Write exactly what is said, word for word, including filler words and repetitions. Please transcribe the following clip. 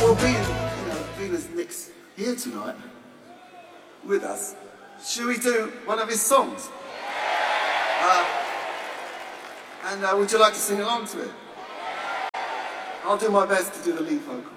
Well, being, you know, being as Nick's here tonight with us, should we do one of his songs? Uh, and uh, would you like to sing along to it? I'll do my best to do the lead vocal.